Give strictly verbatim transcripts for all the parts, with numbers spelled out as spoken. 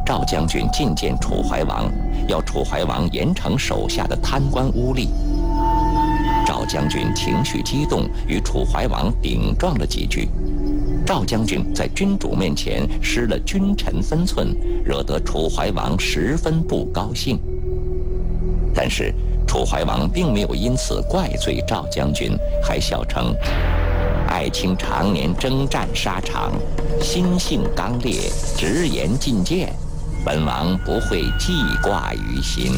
赵将军觐见楚怀王，要楚怀王严惩手下的贪官污吏。赵将军情绪激动，与楚怀王顶撞了几句。赵将军在君主面前失了君臣分寸，惹得楚怀王十分不高兴。但是楚怀王并没有因此怪罪赵将军，还笑称：“爱卿常年征战沙场，心性刚烈，直言进谏，本王不会记挂于心。”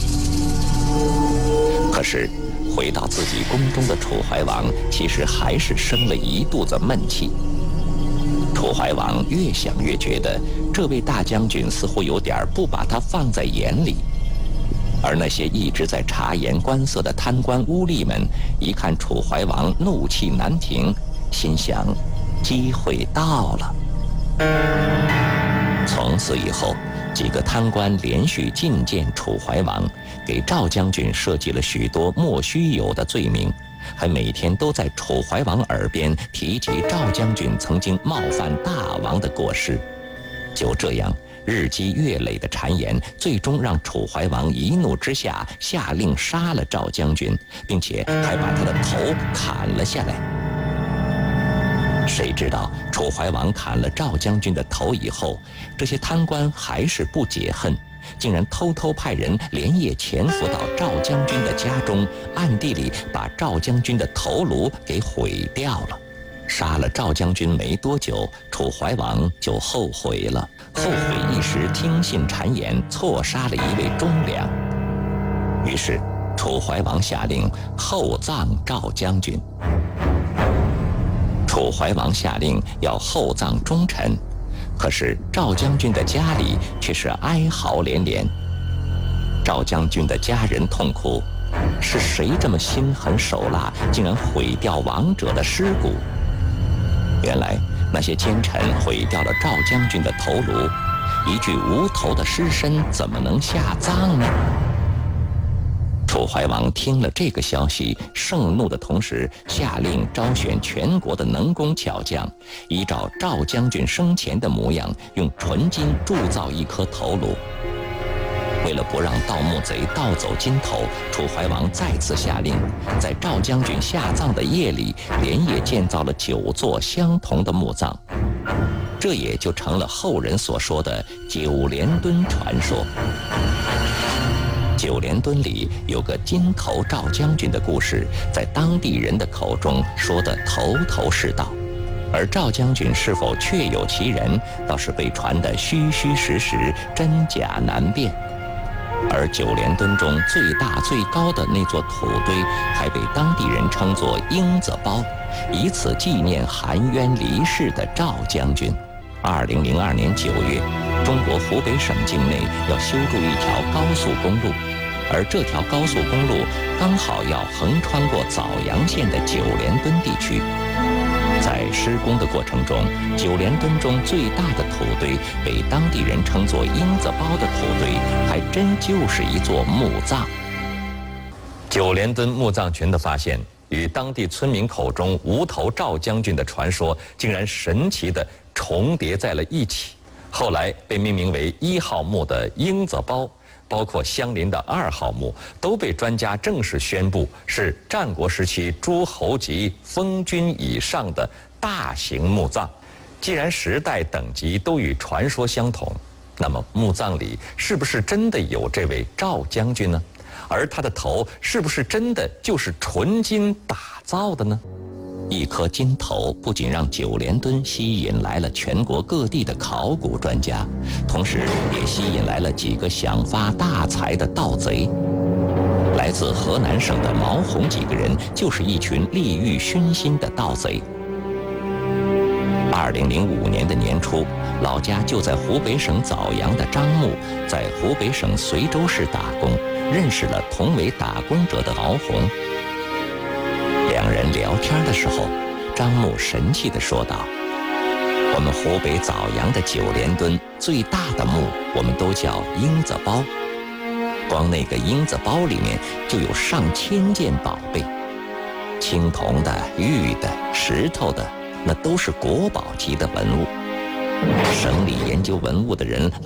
可是回到自己宫中的楚怀王，其实还是生了一肚子闷气。楚怀王越想越觉得，这位大将军似乎有点不把他放在眼里。而那些一直在察言观色的贪官污吏们，一看楚怀王怒气难平，心想机会到了。从此以后，几个贪官连续觐见楚怀王，给赵将军设计了许多莫须有的罪名，还每天都在楚怀王耳边提及赵将军曾经冒犯大王的过失。就这样日积月累的谗言，最终让楚怀王一怒之下下令杀了赵将军，并且还把他的头砍了下来。谁知道楚怀王砍了赵将军的头以后，这些贪官还是不解恨，竟然偷偷派人连夜潜伏到赵将军的家中，暗地里把赵将军的头颅给毁掉了。杀了赵将军没多久，楚怀王就后悔了，后悔一时听信谗言，错杀了一位忠良。于是楚怀王下令厚葬赵将军。楚怀王下令要厚葬忠臣，可是赵将军的家里却是哀嚎连连。赵将军的家人痛哭，是谁这么心狠手辣，竟然毁掉亡者的尸骨？原来那些奸臣毁掉了赵将军的头颅，一具无头的尸身怎么能下葬呢？楚怀王听了这个消息，盛怒的同时，下令招选全国的能工巧匠，依照赵将军生前的模样，用纯金铸造一颗头颅。为了不让盗墓贼盗走金头，楚怀王再次下令，在赵将军下葬的夜里，连夜建造了九座相同的墓葬。这也就成了后人所说的九连墩传说。九连墩里有个金头赵将军的故事，在当地人的口中说得头头是道，而赵将军是否确有其人，倒是被传得虚虚实实，真假难辨。而九连墩中最大最高的那座土堆，还被当地人称作鹰子包，以此纪念含冤离世的赵将军。二零零二年九月，中国湖北省境内要修筑一条高速公路，而这条高速公路刚好要横穿过枣阳县的九连墩地区。在施工的过程中，九连墩中最大的土堆被当地人称作鹰子包的土堆，还真就是一座墓葬。九连墩墓葬群的发现，与当地村民口中无头赵将军的传说竟然神奇地重叠在了一起。后来被命名为一号墓的鹰子包，包括相邻的二号墓，都被专家正式宣布是战国时期诸侯级封君以上的大型墓葬。既然时代等级都与传说相同，那么墓葬里是不是真的有这位赵将军呢？而他的头是不是真的就是纯金打造的呢？一颗金头不仅让九连墩吸引来了全国各地的考古专家，同时也吸引来了几个想发大财的盗贼。来自河南省的毛红几个人就是一群利欲熏心的盗贼。二零零五年的年初，老家就在湖北省枣阳的张牧，在湖北省随州市打工，认识了同为打工者的毛红。两人聊天的时候，张牧神气地说道：“我们湖北枣阳的九连墩最大的墓，我们都叫鹰子包。光那个鹰子包里面就有上千件宝贝，青铜的、玉的、石头的，那都是国宝级的文物。省里研究文物的人